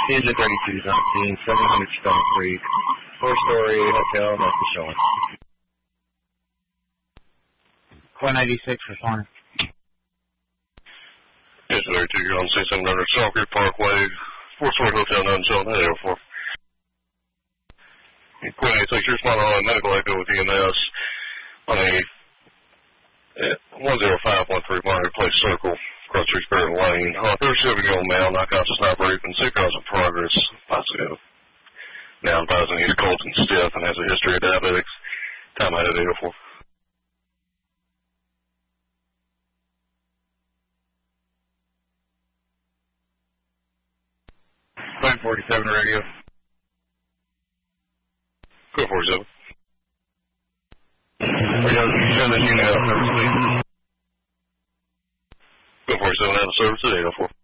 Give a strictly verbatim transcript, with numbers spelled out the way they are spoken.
Ninja thirty-two is on scene, seven hundred Stone Creek, four-story hotel, that's the showing. four ninety-six, responding. Ninja thirty-two, you're on C seven hundred Stone Creek Parkway, four-story hotel, none showing, hey, oh four. Queen eighty-six, you're responding on medical echo with E M S on a one zero five one three Marketplace Circle, across Richburg Lane. Uh, thirty-seven-year-old male, not conscious, not breathing, sick cause of progress, positive. Now advising he's cold and stiff and has a history of diabetics. Time out at eight oh four. nine forty-seven radio. Go forty-seven. Radio, send the unit out of service, please. Go forty-seven out of service at eight oh four.